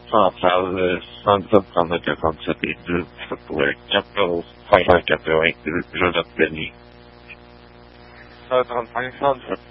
3分間だけは感じてずっと俺、キャップをファイナルキャップを演じる、いろいろやってに。 3分